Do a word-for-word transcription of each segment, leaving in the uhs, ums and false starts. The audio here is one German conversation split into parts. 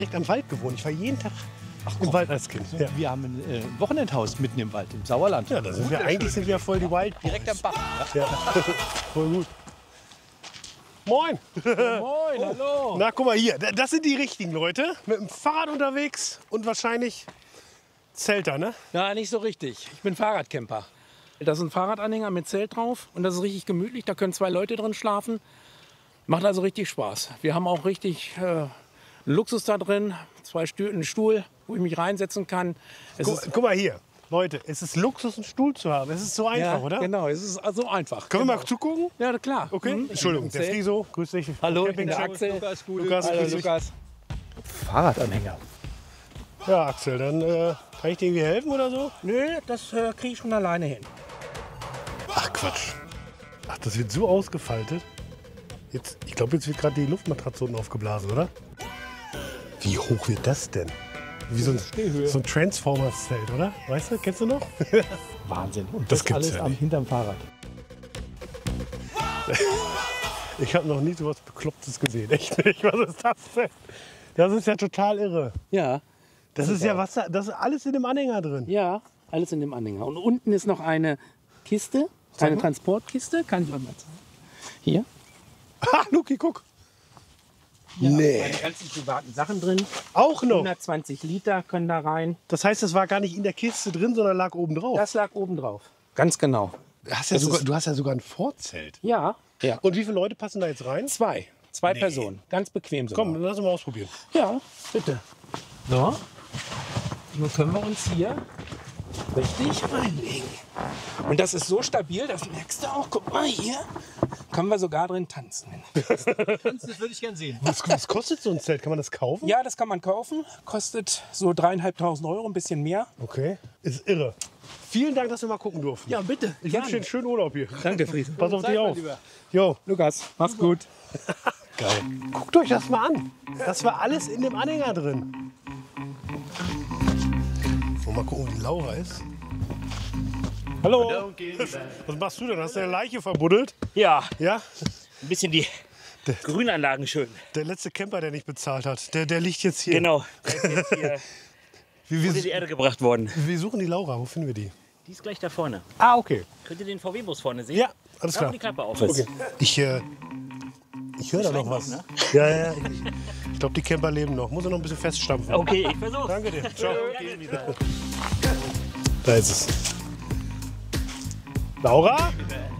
direkt am Wald gewohnt. Ich war jeden Tag Ach, im Wald als Kind. Ja. Wir haben ein äh, Wochenendhaus mitten im Wald, im Sauerland. Ja, das sind wir, eigentlich sind wir voll die Wild Boys. Direkt am Bach. Ja. Voll gut. Moin. Moin, hallo. Na, guck mal hier. Das sind die richtigen Leute. Mit dem Fahrrad unterwegs und wahrscheinlich Zelter, ne? Ja, nicht so richtig. Ich bin Fahrradcamper. Das ist ein Fahrradanhänger mit Zelt drauf und das ist richtig gemütlich. Da können zwei Leute drin schlafen. Macht also richtig Spaß. Wir haben auch richtig äh, Luxus da drin. Zwei Stühle, einen Stuhl, wo ich mich reinsetzen kann. Es Gu ist, guck mal hier. Leute, es ist Luxus, einen Stuhl zu haben. Es ist so einfach, ja, oder? Genau, es ist so einfach. Können genau. wir mal zugucken? Ja, klar. Okay. Mhm. Entschuldigung, der Zelt. Friso, grüß dich. Hallo, ich bin der Campingcheck. Axel. Lukas, Gute. Lukas, Hallo, grüß dich. Lukas. Fahrradanhänger. Ja, Axel, dann äh, kann ich dir irgendwie helfen oder so? Nö, das äh, kriege ich schon alleine hin. Ach Quatsch. Ach, das wird so ausgefaltet. Jetzt, ich glaube, jetzt wird gerade die Luftmatratze unten aufgeblasen, oder? Wie hoch wird das denn? Wie so ein, Stehhöhe. so ein Transformers-Zelt, oder? Weißt du, kennst du noch? Wahnsinn. Und Das das, gibt's alles ja am nicht. hinterm Fahrrad. Ich habe noch nie so was Beklopptes gesehen. Echt nicht. Was ist das denn? Das ist ja total irre. Ja, Das ist ja was, da- das ist alles in dem Anhänger drin. ja, alles in dem Anhänger. Und unten ist noch eine Kiste, eine Transportkiste. Kann ich euch mal zeigen. Hier. Ha, Luki, guck. Ja, Nee. Meine ganzen privaten Sachen drin. Auch noch. hundertzwanzig Liter können da rein. Das heißt, das war gar nicht in der Kiste drin, sondern lag oben drauf. Das lag oben drauf. Ganz genau. Du hast ja, Das sogar, ist- du hast ja sogar ein Vorzelt. Ja, ja. Und wie viele Leute passen da jetzt rein? Zwei. Zwei Personen. Ganz bequem sogar. Komm, lass uns mal ausprobieren. Ja, bitte. So. Nun können wir uns hier richtig reinlegen. Und das ist so stabil, das merkst du auch. Guck mal hier. Können wir sogar drin tanzen. Das würde ich gern sehen. Was, was kostet so ein Zelt? Kann man das kaufen? Ja, das kann man kaufen. Kostet so dreieinhalbtausend Euro, ein bisschen mehr. Okay. Ist irre. Vielen Dank, dass wir mal gucken durften. Ja, bitte. Ich wünsche dir einen schönen Urlaub hier. Danke, Friese. Pass auf Zeit, dich mein auf. Lieber. Jo, Lukas, mach's gut. geil. Guckt euch das mal an. Das war alles in dem Anhänger drin. So, mal gucken, wie die Laura ist. Hallo. Was machst du denn? Hast du eine Leiche verbuddelt? Ja, Ja? ein bisschen die Grünanlagen schön. Der letzte Camper, der nicht bezahlt hat, der, der liegt jetzt hier. Genau. Der ist jetzt hier Wir, in die wir, Erde gebracht worden. wir suchen die Laura. Wo finden wir die? Die ist gleich da vorne. Ah, okay. Könnt ihr den V W-Bus vorne sehen? Ja, alles Da, klar. wo die Klappe auf ist. Okay. Ich, äh, ich höre da noch was. Ja, ja. Ich, ich glaube, die Camper leben noch. Muss er noch ein bisschen feststampfen. Okay, ich versuch's. Danke dir. Ciao. Da ist es. Laura?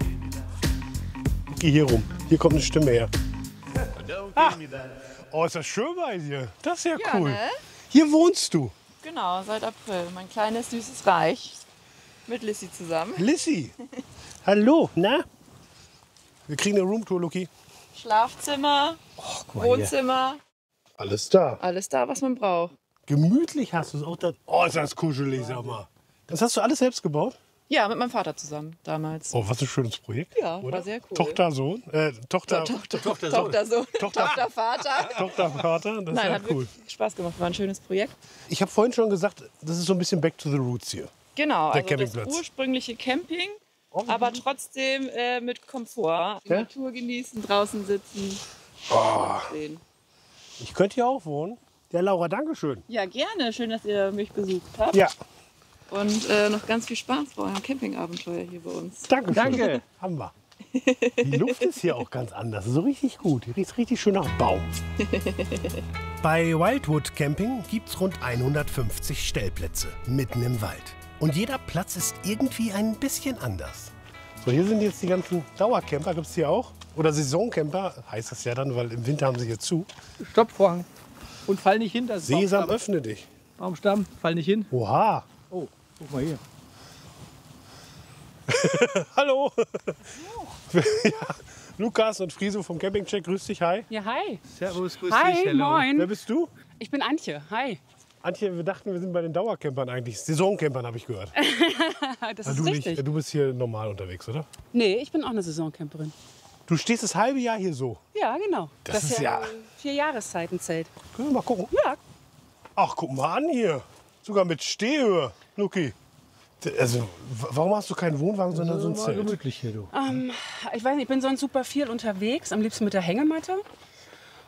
Geh hier rum. Hier kommt eine Stimme her. Ah. Oh, ist das schön bei dir. Das ist ja Ja, cool. ne? Hier wohnst du. Genau, seit April. Mein kleines, süßes Reich. Mit Lissy zusammen. Lissy. Hallo, na? Wir kriegen eine Roomtour, Luki. Schlafzimmer, Guck mal hier. Wohnzimmer. Alles da. Alles da, was man braucht. Gemütlich hast du es auch da. Oh, ist das kuschelig, sag mal. Das hast du alles selbst gebaut? Ja, mit meinem Vater zusammen damals. Oh, was ein schönes Projekt. Ja, oder? war sehr cool. Tochter, Sohn. Äh, Tochter, Tochter, Tochter, Tochter, Tochter, Sohn. Tochter- Tochter, Vater. Tochter, Vater. Das Nein, ist hat ja cool. wirklich Spaß gemacht. War ein schönes Projekt. Ich habe vorhin schon gesagt, das ist so ein bisschen back to the roots hier. Genau, Der also das Campingplatz. ursprüngliche Camping, aber trotzdem äh, mit Komfort. Die Ja? Natur genießen, draußen sitzen. Oh. Sehen. Ich könnte hier auch wohnen. Ja, Laura, danke schön. Ja, gerne. Schön, dass ihr mich besucht habt. Ja, Und äh, noch ganz viel Spaß bei eurem Campingabenteuer hier bei uns. danke schön. Danke. Haben wir. Die Luft ist hier auch ganz anders. So richtig gut. Hier riecht richtig schön nach Baum. Bei Wildwood Camping gibt es rund hundertfünfzig Stellplätze mitten im Wald. Und jeder Platz ist irgendwie ein bisschen anders. So, hier sind jetzt die ganzen Dauercamper. Gibt es hier auch? Oder Saisoncamper, heißt das ja dann, weil im Winter haben sie hier zu. Stoppvorhang. Und fall nicht hin. Das ist Sesam, Baumstamm. öffne dich. Baumstamm, fall nicht hin. Oha. Oh, guck mal hier. Hallo. Ja, Lukas und Friso vom Campingcheck, grüß dich, hi. Ja, hi. Servus, grüß Hi, dich, hello. Wer moin. bist du? Ich bin Antje. Hi. Antje, wir dachten, wir sind bei den Dauercampern eigentlich. Saisoncampern habe ich gehört. Das Ah, ist du, richtig. nicht, du bist hier normal unterwegs, oder? Nee, ich bin auch eine Saisoncamperin. Du stehst das halbe Jahr hier so. Ja, genau. Das ist ja- Vier Jahreszeitenzelt. Können wir mal gucken? Ja, Ach, guck mal an hier. Sogar mit Stehhöhe, Luki. D- Also, w- warum hast du keinen Wohnwagen, sondern so ein Mal Zelt? gemütlich hier, du. ich weiß nicht, ich bin sonst super viel unterwegs, am liebsten mit der Hängematte.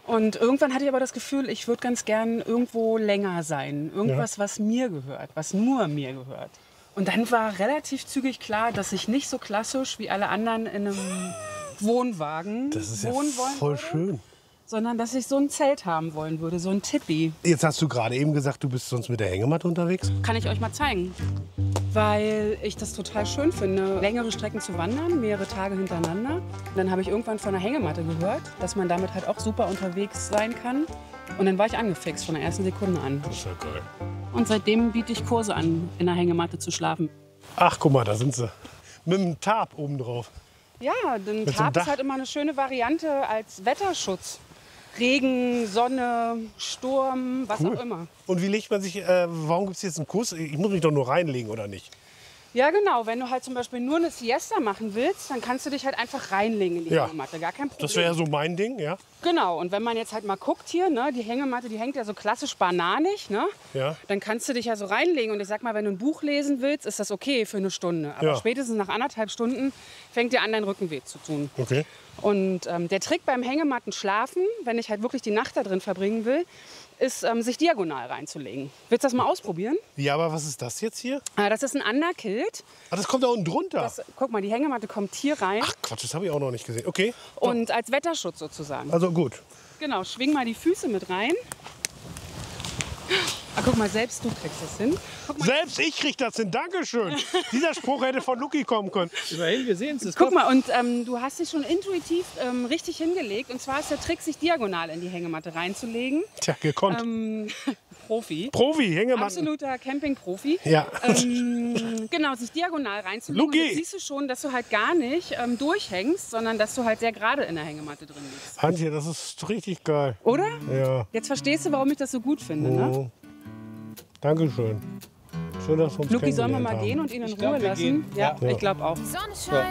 Und irgendwann hatte ich aber das Gefühl, ich würde ganz gern irgendwo länger sein. Irgendwas, was mir gehört, was nur mir gehört. Und dann war relativ zügig klar, dass ich nicht so klassisch wie alle anderen in einem Wohnwagen Das ist ja wohnen wollen voll würde, schön. sondern dass ich so ein Zelt haben wollen würde, so ein Tipi. Jetzt hast du gerade eben gesagt, du bist sonst mit der Hängematte unterwegs. Kann ich euch mal zeigen. Weil ich das total schön finde, längere Strecken zu wandern, mehrere Tage hintereinander. Dann habe ich irgendwann von einer Hängematte gehört, dass man damit halt auch super unterwegs sein kann. Und dann war ich angefixt von der ersten Sekunde an. Das ist ja geil. Und seitdem biete ich Kurse an, in der Hängematte zu schlafen. Ach, guck mal, da sind sie. Mit dem Tarp oben drauf. Ja, denn Mit so einem Tarp Dach. ist halt immer eine schöne Variante als Wetterschutz. Regen, Sonne, Sturm, was Cool. auch immer. Und wie legt man sich, äh, warum gibt es jetzt einen Kurs? Ich muss mich doch nur reinlegen, oder nicht? Ja, genau. Wenn du halt zum Beispiel nur eine Siesta machen willst, dann kannst du dich halt einfach reinlegen in die Ja. Hängematte. Gar kein Problem. Das wäre ja so mein Ding, ja? Genau. Und wenn man jetzt halt mal guckt hier, ne, die Hängematte, die hängt ja so klassisch bananig, ne? Ja. Dann kannst du dich ja so reinlegen. Und ich sag mal, wenn du ein Buch lesen willst, ist das okay für eine Stunde. Aber Ja. spätestens nach anderthalb Stunden fängt dir an, dein Rücken weh zu tun. Okay. Und ähm, der Trick beim Hängematten-Schlafen, wenn ich halt wirklich die Nacht da drin verbringen will, ist, ähm, sich diagonal reinzulegen. Willst du das mal ausprobieren? Ja, aber was ist das jetzt hier? Äh, das ist ein Underkilt. Ah, das kommt da unten drunter. Das, guck mal, die Hängematte kommt hier rein. Ach Quatsch, das habe ich auch noch nicht gesehen. Okay, Und als Wetterschutz sozusagen. also gut. Genau, schwing mal die Füße mit rein. Ah, guck mal, selbst du kriegst das hin. Guck mal, Selbst ich krieg das hin. Dankeschön. Dieser Spruch hätte von Luki kommen können. Immerhin, wir sehen es. guck mal und ähm, du hast dich schon intuitiv ähm, richtig hingelegt. Und zwar ist der Trick, sich diagonal in die Hängematte reinzulegen. Tja, gekonnt. Ähm, Profi. Profi, Hängematten. Absoluter Camping-Profi. Ja. Ähm, genau, sich diagonal reinzulegen. Und Luki. jetzt siehst du schon, dass du halt gar nicht ähm, durchhängst, sondern dass du halt sehr gerade in der Hängematte drin liegst. Antje, das ist richtig geil. Oder? Ja. Jetzt verstehst du, warum ich das so gut finde, ne? Oh. Dankeschön. Schön, dass wir uns Luki, sollen wir kennengelernt mal haben. gehen und ihn in Ich Ruhe glaub, wir lassen? gehen. Ja, Ja. ich glaube auch. Die Sonne scheint